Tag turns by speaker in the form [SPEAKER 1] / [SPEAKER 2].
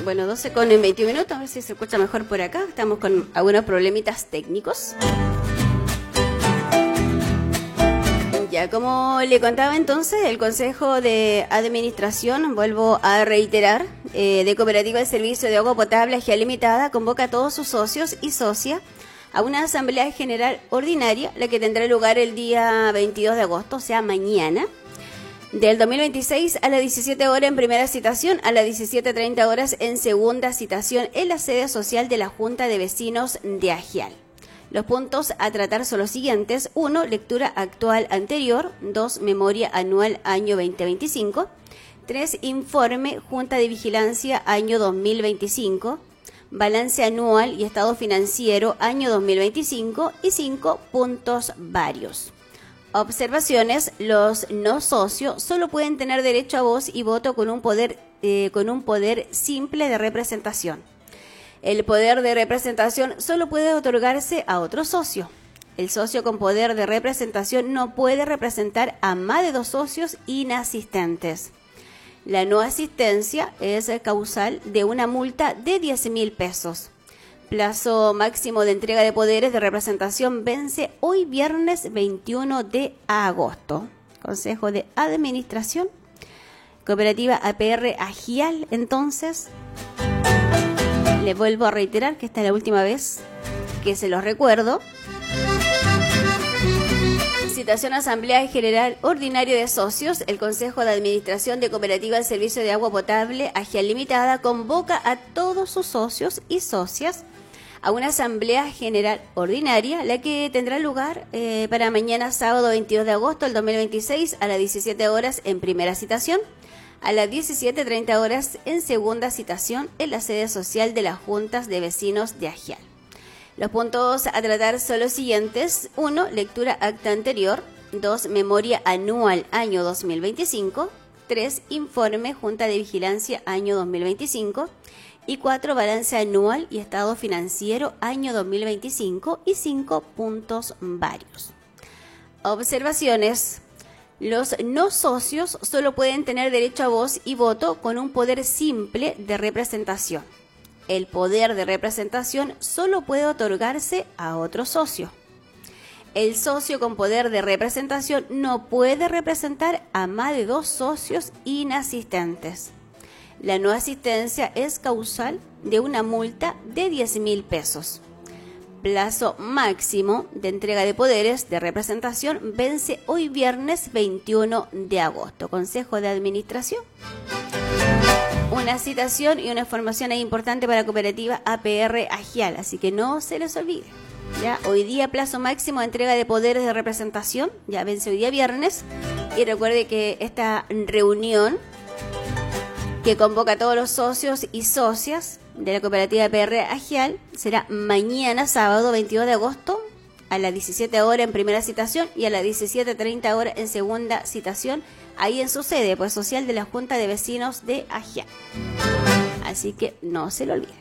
[SPEAKER 1] Bueno, 12 con 21 minutos, a ver si se escucha mejor por acá. Estamos con algunos problemitas técnicos. Ya, como le contaba entonces, el Consejo de Administración, vuelvo a reiterar, de Cooperativa de Servicio de Agua Potable Agea Limitada, convoca a todos sus socios y socias a una Asamblea General Ordinaria, la que tendrá lugar el día 22 de agosto, o sea, mañana, del 2026 a las 17 horas en primera citación, a las 17:30 horas en segunda citación en la sede social de la Junta de Vecinos de Agial. Los puntos a tratar son los siguientes: 1. Lectura actual anterior. 2. Memoria anual año 2025. 3. Informe Junta de Vigilancia año 2025. Balance anual y estado financiero año 2025. Y 5. Puntos varios. Observaciones: los no socios solo pueden tener derecho a voz y voto con un poder simple de representación. El poder de representación solo puede otorgarse a otro socio. El socio con poder de representación no puede representar a más de 2 socios inasistentes. La no asistencia es causal de una multa de 10.000 pesos. Plazo máximo de entrega de poderes de representación vence hoy viernes 21 de agosto. Consejo de Administración, Cooperativa APR Agial. Entonces, les vuelvo a reiterar que esta es la última vez que se los recuerdo. Citación a Asamblea General Ordinaria de Socios. El Consejo de Administración de Cooperativa del Servicio de Agua Potable Agial Limitada convoca a todos sus socios y socias a una Asamblea General Ordinaria, la que tendrá lugar para mañana sábado 22 de agosto del 2026 a las 17 horas en primera citación, a las 17:30 horas en segunda citación en la sede social de las Juntas de Vecinos de Agial. Los puntos a tratar son los siguientes: 1. Lectura acta anterior. 2. Memoria anual año 2025. 3. Informe Junta de Vigilancia año 2025. Y 4. Balance anual y estado financiero año 2025. Y 5. Puntos varios. Observaciones: los no socios solo pueden tener derecho a voz y voto con un poder simple de representación. El poder de representación solo puede otorgarse a otro socio. El socio con poder de representación no puede representar a más de 2 socios inasistentes. La no asistencia es causal de una multa de 10.000 pesos. Plazo máximo de entrega de poderes de representación vence hoy viernes 21 de agosto. Consejo de Administración. Una citación y una información ahí importante para la Cooperativa APR Agial, así que no se les olvide. Ya, hoy día plazo máximo de entrega de poderes de representación, ya vence hoy día viernes. Y recuerde que esta reunión que convoca a todos los socios y socias de la Cooperativa APR Agial será mañana sábado 22 de agosto a las 17 horas en primera citación y a las 17:30 horas en segunda citación, ahí en su sede social de la Junta de Vecinos de Agial. Así que no se lo olviden.